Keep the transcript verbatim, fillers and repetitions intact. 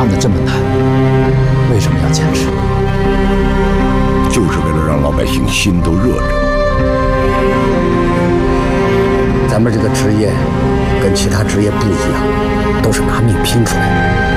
的这么难，为什么要坚持？ 就是为了让老百姓心都热着。 咱们这个职业跟其他职业不一样，都是拿命拼出来的。